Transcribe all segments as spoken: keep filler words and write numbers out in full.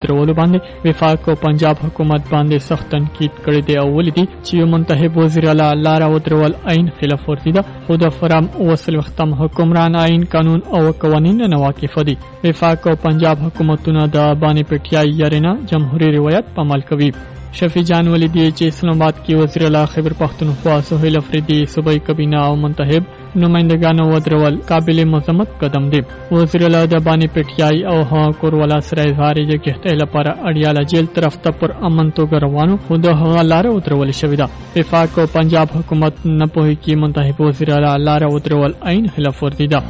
درولو باندې وفاق او پنجاب حکومت باندې سخت تنقید کړی دی او ولیدي چې یو منتخب وزیر اعلی لاره ودرول عین خلاف ورزي ده خو د فرام وصل وختم حکمران عین قانون او قوانین نه واقف دي. وفاق او پنجاب حکومتونه د بانی پټیای یارنه جمهوریت روایت په عمل کوي. شفیع جان ولیدي چې اسلام آباد کې وزیر اعلی خیبر پختونخوا سهیل افریدي صوبائی کابینه او منتخب نمائندگانو ودرول قابل مذمت قدم دی. وزیر اعلی د بانی پټیای او ها کوروالا سره اظهار یې لپاره اړیاله جیل طرف ته پر امن توګه روانو خو د هغه لاره ودرول شوې ده. وفاق او پنجاب حکومت نه پوهي کې منتخب وزیر اعلی لاره ودرول عین خلاف ورزي ده.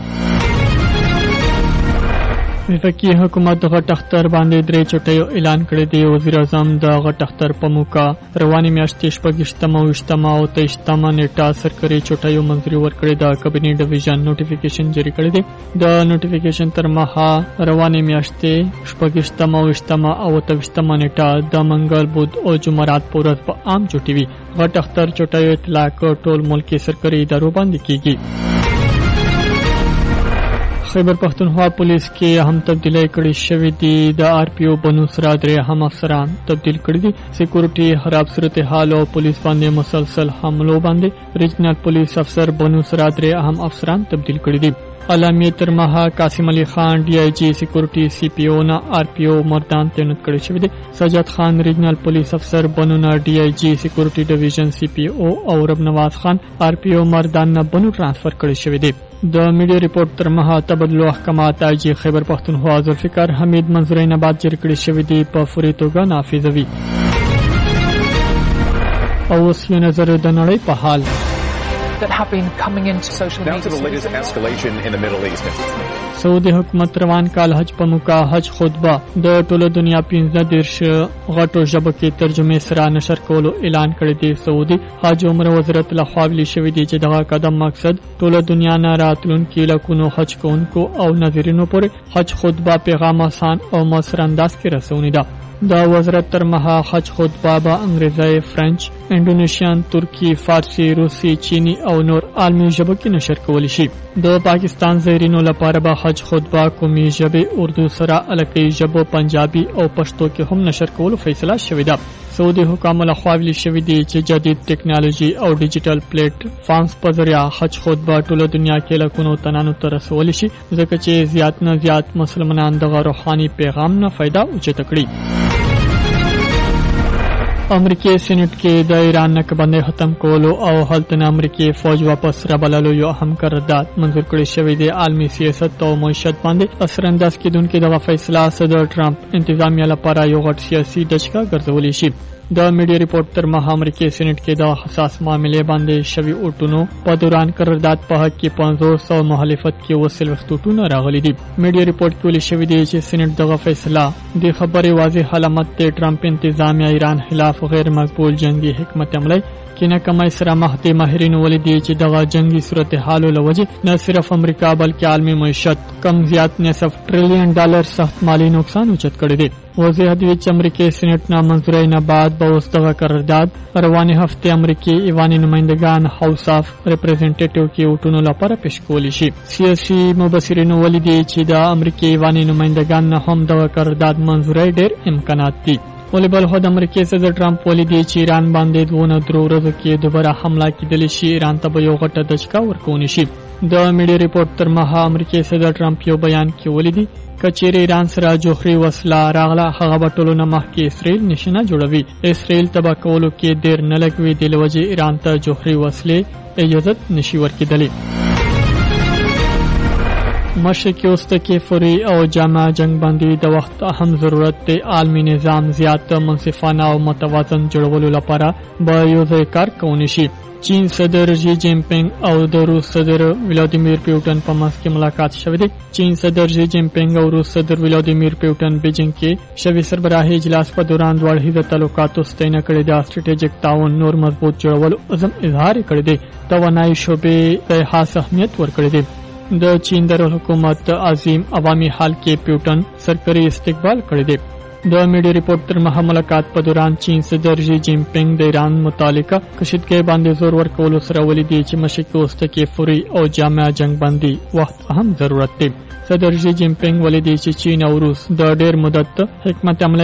وفاقي حکومت د غټ اختر باندې درې چټیو اعلان کړی دی. وزیر اعظم د غټ اختر په موقع رواني میاشتې شپږشتمه او اوویشتمه او تېشتمه نیټه سرکاري چټیو منظوري ورکړې ده. کابینې ډیویژن نوټیفیکیشن جاری کړی دی. د نوټیفیکیشن تر مهال رواني میاشتې شپږشتمه او اوویشتمه او تېشتمه نیټه د منګل بود او جمعرات په ورځ په عام چټي وي. غټ اختر چټیو اطلاق ټول ملک سرکاري ادارو باندې کیږي. خیبر پختونخوا پولیس کې هم تبدیلی کړې شوې دي. د آر پی او بنو سرا درې هم افسران تبدیل کړي دي. سکیورټي خراب صورتحال او پولیس باندې مسلسل حملو باندې ریجنل پولیس افسر بنو سرا درې هم افسران تبدیل کړي دي. علامه ترمها قاسم علي خان ډي آی جی سکیورټي سی پی او نه آر پی او مردان تعینات کړي شوی دي. سجاد خان ریجنل پولیس افسر بنو نه ډي آی جی سکیورټي ډیویژن سی پی او او رب نواز خان آر پی او مردان نه بنو ټرانسفر کړي شوی دي. د میډیا ریپورت تر مها تبادلو احکامات آی جی خیبر پختونخوا ذوالفقار حمید منظوري نه بعد جاری کړي شوی دي په فوري توګه نافذ وي. او اوس یو نظر د نړۍ په حال that have been coming into social media. Now to the latest escalation in the Middle East. سعودي حکومت روان کال حج په موقع حج خطبه د ټوله دنیا پنځه دیرش غټو ژبو کې ترجمه سره نشر کولو اعلان کړی دی. سعودي حج عمره وزارت لخوا ویلي شوی دی چې دغه قدم مقصد ټوله دنیا نه راتلونکي لکونو حج کوونکو او ناظرینو پورې حج خطبه پیغام آسان او مؤثر انداز کې رسونی ده. دا وزارت تر مها حج خطبه به انګریزي، فرنچ، انډونیشیان، ترکی، فارسی، روسي، چینی او نور عالمي ژبو کې نشر کولی شي. د پاکستان زایرینو لپاره به حج خطبه قومي ژبې اردو سره الکي ژبو پنجابي او پښتو کې هم نشر کولو فیصله شوې ده. سعودي حکام له خوا ویلي شوی دی چې جدید ټکنالوژي او ډیجیټل پلیټ فارمز په ذریعہ حج خطبه ټوله دنیا کې لکونو تنانو ته رسول شي ځکه چې زیات نه زیات مسلمانان دغه روحاني پیغام نه فائدہ اوچته کړي. امریکای سېنات کې د ایران نکبندۍ ختم کولو او هلته نه امریکای فوج واپس رابللو یو اهم قرارداد منظور کړی شوی دی. عالمي سیاست او معیشت باندې اثر انداز کیدونکې دغه فیصله صدر ټرمپ انتظامیه لپاره یو غټ سیاسي دچکا ګرځولی شي. د میډیا ریپورت تر مها امریکای سېنات کې د حساس معاملې باندې شوی اوټونو په دوران قرارداد په حق کې پنځوس سو مخالفت کې وصل وختونه راغلي دي. میډیا ریپورت کې ویل شوی دی چې سېنات دغه فیصله د خبرې واضح علامت دی ټرمپ انتظامیه ایران خلاف غیر مقبول جنگي حکمت عملی کینه کمای سره مخدي ماهرین ولیدي چې دغه جنگي صورتحال لوجه نه صرف امریکا بلکې عالمي معیشت کم زیات نصف ټریلیون ډالر سخت مالی نقصان اوچت کړی دی. واضح دی چې امریکای سېنات نه منظورۍ نه بعد به اوس دغه قرارداد روانې هفته امریکای ایواني نمائندگان هاوس اف ریپرزنټیټیو کې اوټونو لپاره پیش کولی شي. سیاسي مبصرین ولیدي چې د امریکای ایواني نمائندگان نه هم دغه قرارداد منظورۍ ډېر امکانات دي. ولی بل خو د امریکای صدر ټرمپ ولیدي چې ایران باندې دونه درو ورځو کې دوباره حمله کېدلی شي. ایران ته به یو غټه دچکا ورکونی شي. د میډیا ریپورت تر مها امریکای صدر ټرمپ یو بیان کې ولیدي کچېرې ایران سره جوهري وسله راغله هغه به ټولو نه مخکې اسرائیل نشانه جوړوي. اسرائیل تباه کولو کې دیر نه لګوي د لوجې ایران ته جوهري وسلې اجازه نشي ورکېدلی. مشرقي وسطی کې فوري او جامع جنگ باندې د وخت اهم ضرورت دی. عالمي نظام زیات منصفانه او متوازن جوړولو لپاره به یو ځای کار کولی شي. چین صدر ژی جین پینګ او د روس صدر ولادیمیر پوټین په منځ کې ملاقات شوې ده. چین صدر ژی جین پینګ او روس صدر ولادیمیر پوټین بیجینګ کې شوی سربراهي اجلاس په دوران دوه هیوادونو تعلقاتو ستاینه کړې ده. سټریټیجیک تعاون نور مضبوط جوړولو عزم اظهار کړی دی. توانایي شعبې ته خاص اهمیت ورکړی دی. د چین د حکومت عظیم عوامي حال کې پوټین سرکاري استقبال کړی دی. د میډیا ریپورت تر مها ملاقات په دوران چین صدر ژی جین پینګ د ایران متعلقه کشیدګۍ باندې زور ورکولو سره ولیدي چې مشرقي وسطی کې فوري او جامع جنگ باندې وخت اهم ضرورت دی. صدر ژی جین پینګ ولیدي چې چین او روس د ډېر مدت حکمت عملی